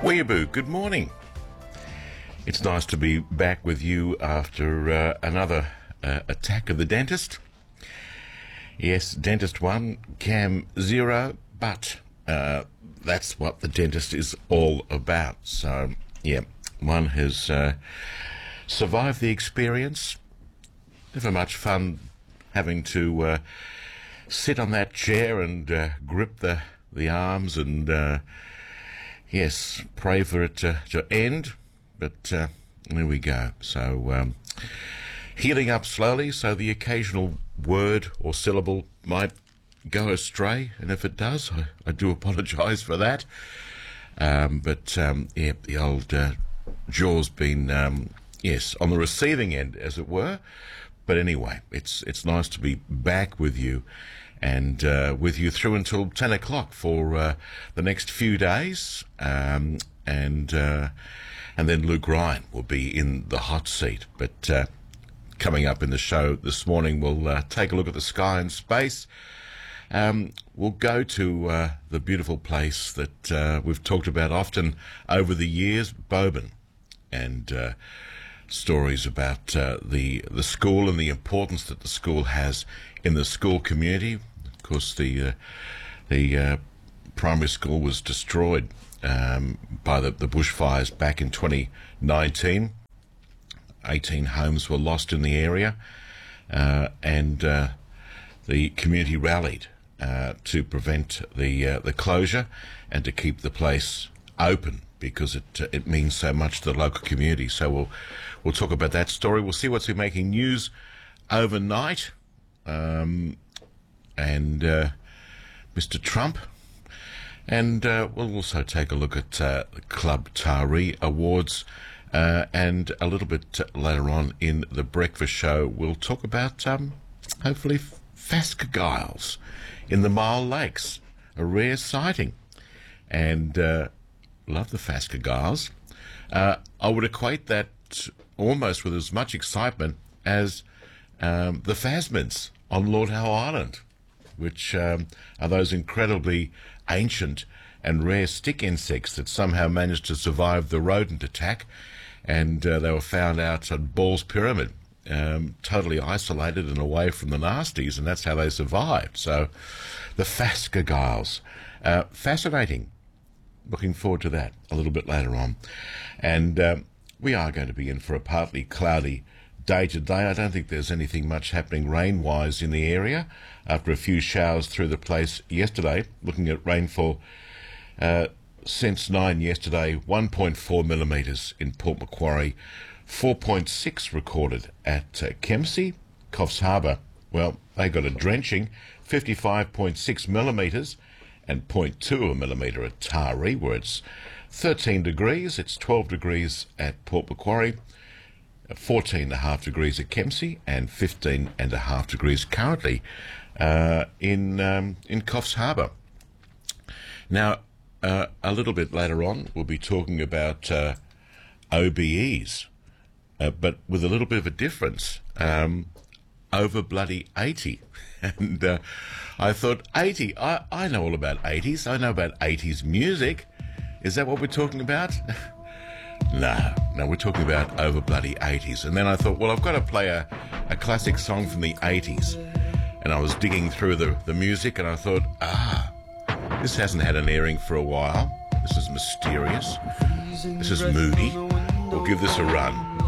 Weeaboo, good morning. It's nice to be back with you after another attack of the dentist. Yes, dentist 1, cam 0, but that's what the dentist is all about. So, yeah, one has survived the experience. Never much fun having to sit on that chair and grip the arms and, yes, pray for it to end. But there we go. So, healing up slowly, so the occasional word or syllable might go astray, and if it does, I do apologise for that. Yeah, the old jaw's been, yes, on the receiving end, as it were. But anyway, it's nice to be back with you, and with you through until 10 o'clock for the next few days, and then Luke Ryan will be in the hot seat. But coming up in the show this morning, we'll take a look at the sky and space. We'll go to the beautiful place that we've talked about often over the years, Boban, and stories about the school and the importance that the school has in the school community. Of course, the primary school was destroyed by the bushfires back in 2019. 18 homes were lost in the area, and the community rallied to prevent the closure and to keep the place open, because it means so much to the local community. So we'll talk about that story. We'll see what's been making news overnight, and Mr. Trump. And we'll also take a look at the Club Taree Awards, and a little bit later on in the breakfast show, we'll talk about, hopefully, phascogyles in the Mile Lakes, a rare sighting. And love the phascogyles. I would equate that almost with as much excitement as the phasmids on Lord Howe Island, which are those incredibly ancient and rare stick insects that somehow managed to survive the rodent attack, and they were found out at Ball's Pyramid, totally isolated and away from the nasties, and that's how they survived. So the phascogyles, fascinating. Looking forward to that a little bit later on. And we are going to be in for a partly cloudy day today. I don't think there's anything much happening rain-wise in the area after a few showers through the place yesterday. Looking at rainfall since 9 yesterday, 1.4 millimetres in Port Macquarie, 4.6 recorded at Kempsey. Coffs Harbour, well, they got a drenching, 55.6 millimetres, and 0.2 a millimetre at Taree, where it's 13 degrees. It's 12 degrees at Port Macquarie, 14.5 degrees at Kempsey, and 15.5 degrees currently in Coffs Harbour. Now, a little bit later on, we'll be talking about OBEs, but with a little bit of a difference. Over bloody 80. And I thought, 80, I know all about 80s. I know about 80s music. Is that what we're talking about? No, we're talking about over bloody 80s. And then I thought, well, I've got to play a classic song from the 80s. And I was digging through the music, and I thought, this hasn't had an airing for a while. This is mysterious. This is moody. We'll give this a run.